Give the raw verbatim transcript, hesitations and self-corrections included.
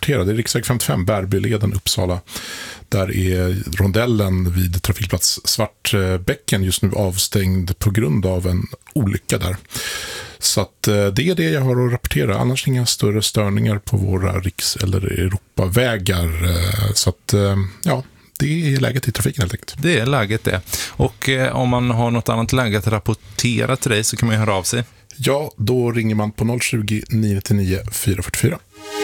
rapportera. Det är riksväg femtiofem, Bärbyleden, Uppsala. Där är rondellen vid trafikplats Svartbäcken just nu avstängd på grund av en olycka där. Så att det är det jag har att rapportera. Annars inga större störningar på våra riks- eller Europavägar. Så att, ja, det är läget i trafiken helt enkelt. Det är läget det. Och eh, om man har något annat läge att rapportera till dig så kan man ju höra av sig. Ja, då ringer man på noll tjugo, nio nio nio, fyra fyra fyra.